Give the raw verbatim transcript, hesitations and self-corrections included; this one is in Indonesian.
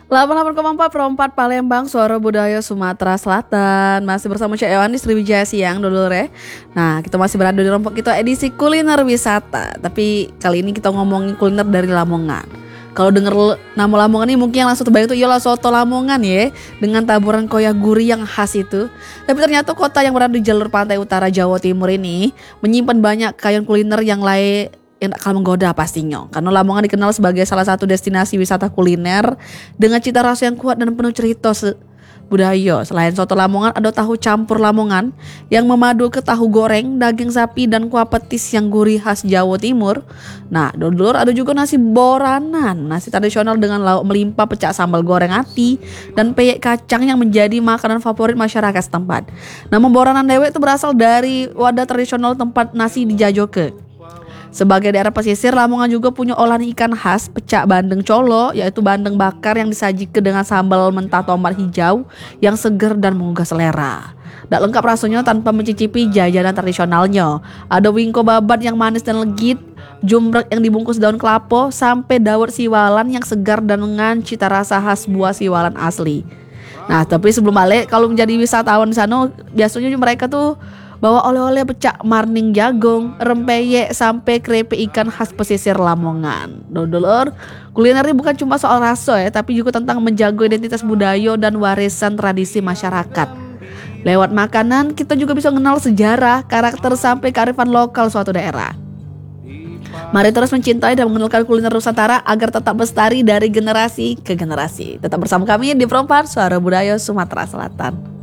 delapan puluh delapan koma empat Perempat Palembang, Suara Budaya Sumatera Selatan. Masih bersama Cak Yohanis Sriwijaya Siang dulu re. Nah, kita masih berada di Rompok kita edisi kuliner wisata. Tapi kali ini kita ngomongin kuliner dari Lamongan. Kalau denger nama Lamongan ini mungkin yang langsung terbayang itu ialah soto Lamongan ya, dengan taburan koyak gurih yang khas itu. Tapi ternyata kota yang berada di jalur pantai utara Jawa Timur ini menyimpan banyak kekayaan kuliner yang lain yang tak kalah menggoda pastinya. Karena Lamongan dikenal sebagai salah satu destinasi wisata kuliner dengan cita rasa yang kuat dan penuh cerita se- budaya. Selain soto Lamongan, ada tahu campur Lamongan yang memadu ke tahu goreng, daging sapi dan kuah petis yang gurih khas Jawa Timur. Nah, dulur ada juga nasi boranan, nasi tradisional dengan lauk melimpah, pecak sambal goreng ati dan peyek kacang yang menjadi makanan favorit masyarakat setempat. Nama boranan dewek itu berasal dari wadah tradisional tempat nasi dijajoke. Sebagai daerah pesisir, Lamongan juga punya olahan ikan khas pecak bandeng colo, yaitu bandeng bakar yang disajikan dengan sambal mentah tomat hijau yang segar dan menggugah selera. Tak lengkap rasanya tanpa mencicipi jajanan tradisionalnya. Ada wingko babat yang manis dan legit, jumbrek yang dibungkus daun kelapa, sampai dawet siwalan yang segar dan dengan cita rasa khas buah siwalan asli. Nah, tapi sebelum balik, kalau menjadi wisatawan di sana, biasanya mereka tuh bawa oleh-oleh pecak marning jagung, rempeyek sampai keripik ikan khas pesisir Lamongan. Dulur, kuliner ini bukan cuma soal rasa ya, tapi juga tentang menjaga identitas budaya dan warisan tradisi masyarakat. Lewat makanan, kita juga bisa mengenal sejarah, karakter sampai kearifan lokal suatu daerah. Mari terus mencintai dan mengenalkan kuliner Nusantara agar tetap lestari dari generasi ke generasi. Tetap bersama kami di Perempat Suara Budaya Sumatera Selatan.